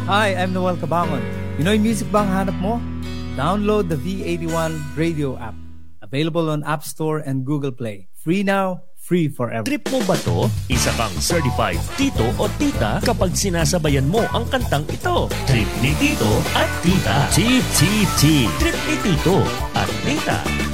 Hi, I'm Noel Cabangon. Pinoy music bang hanap mo? Download the V81 radio app. Available on App Store and Google Play. Free now, free forever. Trip mo ba to? Isa kang certified tito o tita kapag sinasabayan mo ang kantang ito. Trip ni Tito at Tita. Trip ni Tito at Tita.